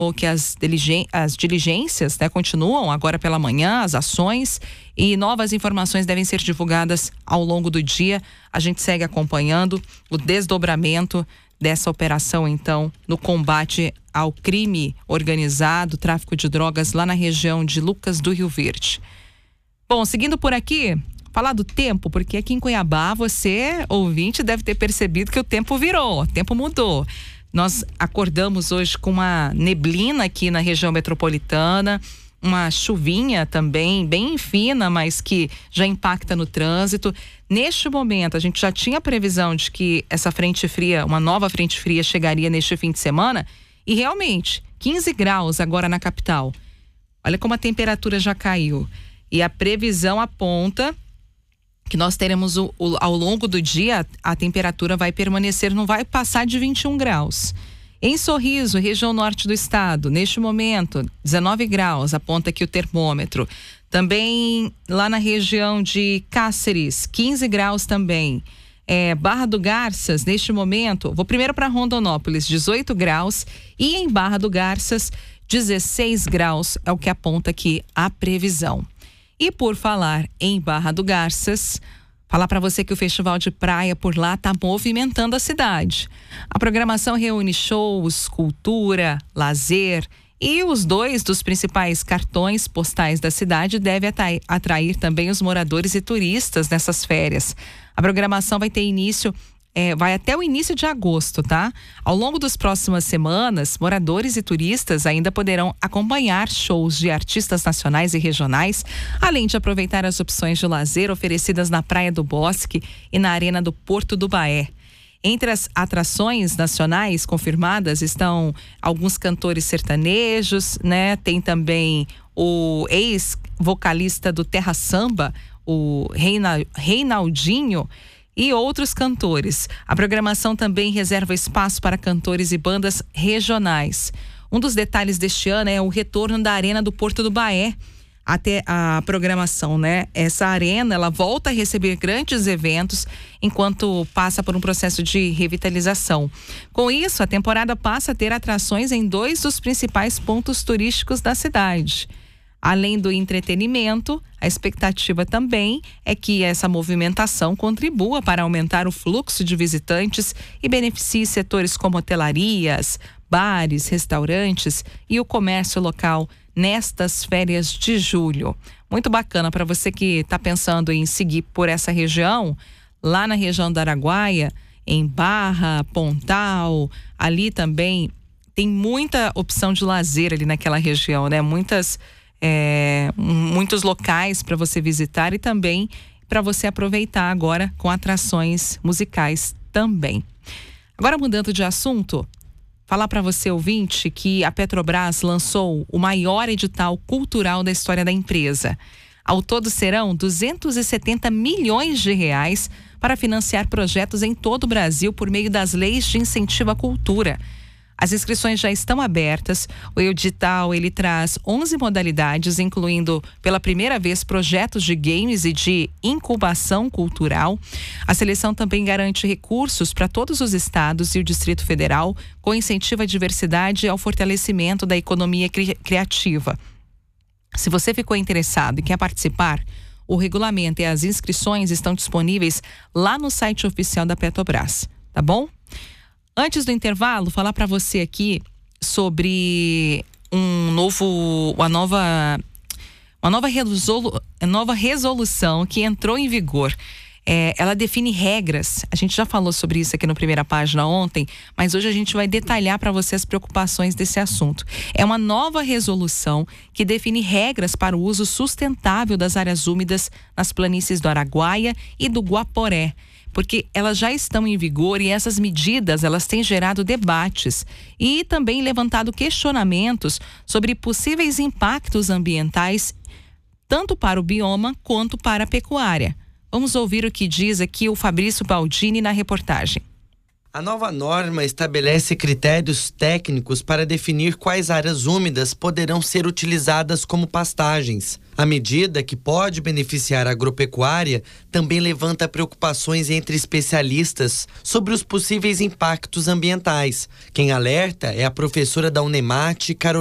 ou que as diligências, né, continuam agora pela manhã, as ações, e novas informações devem ser divulgadas ao longo do dia. A gente segue acompanhando o desdobramento dessa operação, então, no combate ao crime organizado, tráfico de drogas lá na região de Lucas do Rio Verde. Bom, seguindo por aqui, falar do tempo, porque aqui em Cuiabá, você, ouvinte, deve ter percebido que o tempo virou, o tempo mudou. Nós acordamos hoje com uma neblina aqui na região metropolitana, uma chuvinha também, bem fina, mas que já impacta no trânsito. Neste momento, a gente já tinha previsão de que essa frente fria, uma nova frente fria, chegaria neste fim de semana. E realmente, 15 graus agora na capital. Olha como a temperatura já caiu. E a previsão aponta que nós teremos ao longo do dia, a temperatura vai permanecer, não vai passar de 21 graus. Em Sorriso, região norte do estado, neste momento, 19 graus, aponta aqui o termômetro. Também lá na região de Cáceres, 15 graus também. Barra do Garças, neste momento, vou primeiro para Rondonópolis, 18 graus. E em Barra do Garças, 16 graus é o que aponta aqui a previsão. E por falar em Barra do Garças, falar para você que o Festival de Praia por lá está movimentando a cidade. A programação reúne shows, cultura, lazer e os dois dos principais cartões postais da cidade devem atrair também os moradores e turistas nessas férias. A programação vai ter início vai até o início de agosto, tá? Ao longo das próximas semanas, moradores e turistas ainda poderão acompanhar shows de artistas nacionais e regionais, além de aproveitar as opções de lazer oferecidas na Praia do Bosque e na Arena do Porto do Baé. Entre as atrações nacionais confirmadas estão alguns cantores sertanejos, né? Tem também o ex-vocalista do Terra Samba, o Reinaldinho, e outros cantores. A programação também reserva espaço para cantores e bandas regionais. Um dos detalhes deste ano é o retorno da Arena do Porto do Baé até a programação, né? Essa arena, ela volta a receber grandes eventos enquanto passa por um processo de revitalização. Com isso, a temporada passa a ter atrações em dois dos principais pontos turísticos da cidade. Além do entretenimento, a expectativa também é que essa movimentação contribua para aumentar o fluxo de visitantes e beneficie setores como hotelarias, bares, restaurantes e o comércio local nestas férias de julho. Muito bacana para você que está pensando em seguir por essa região, lá na região da Araguaia, em Barra, Pontal, ali também tem muita opção de lazer ali naquela região, né? Muitos locais para você visitar e também para você aproveitar agora com atrações musicais também. Agora, mudando de assunto, falar para você, ouvinte, que a Petrobras lançou o maior edital cultural da história da empresa. Ao todo serão 270 milhões de reais para financiar projetos em todo o Brasil por meio das leis de incentivo à cultura. As inscrições já estão abertas. O edital, ele traz 11 modalidades, incluindo pela primeira vez projetos de games e de incubação cultural. A seleção também garante recursos para todos os estados e o Distrito Federal, com incentivo à diversidade e ao fortalecimento da economia criativa. Se você ficou interessado e quer participar, o regulamento e as inscrições estão disponíveis lá no site oficial da Petrobras, tá bom? Antes do intervalo, falar para você aqui sobre uma nova resolução que entrou em vigor. Ela define regras. A gente já falou sobre isso aqui no Primeira Página ontem, mas hoje a gente vai detalhar para você as preocupações desse assunto. É uma nova resolução que define regras para o uso sustentável das áreas úmidas nas planícies do Araguaia e do Guaporé, porque elas já estão em vigor e essas medidas, elas têm gerado debates e também levantado questionamentos sobre possíveis impactos ambientais, tanto para o bioma quanto para a pecuária. Vamos ouvir o que diz aqui o Fabrício Baldini na reportagem. A nova norma estabelece critérios técnicos para definir quais áreas úmidas poderão ser utilizadas como pastagens. A medida, que pode beneficiar a agropecuária, também levanta preocupações entre especialistas sobre os possíveis impactos ambientais. Quem alerta é a professora da Unemate, Carolina